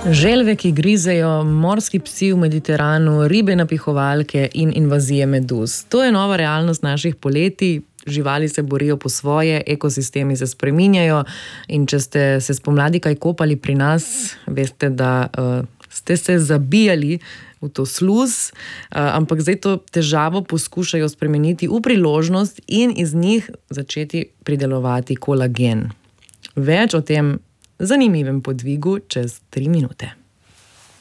Želve, ki grizejo, morski psi v Mediteranu, ribe napihovalke in invazije meduz. To je nova realnost naših poletij. Živali se borijo po svoje, ekosistemi se spreminjajo in če ste se spomladi kaj kopali pri nas, veste, da ste se zabijali v to sluz, ampak zdaj to težavo poskušajo spremeniti v priložnost in iz njih začeti pridelovati kolagen. Več o tem zanimivem podvigu čez 3 minute.